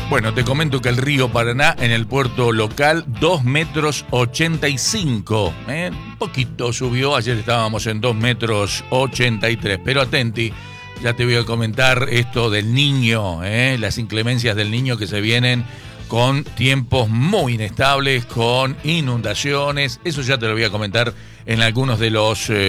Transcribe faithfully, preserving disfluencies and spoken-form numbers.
Bueno, te comento que el río Paraná en el puerto local, dos metros ochenta y cinco. ¿eh? Un poquito subió, ayer estábamos en dos metros ochenta y tres. Pero atenti, ya te voy a comentar esto del niño, ¿eh? las inclemencias del niño que se vienen con tiempos muy inestables, con inundaciones. Eso ya te lo voy a comentar en algunos de los... Eh,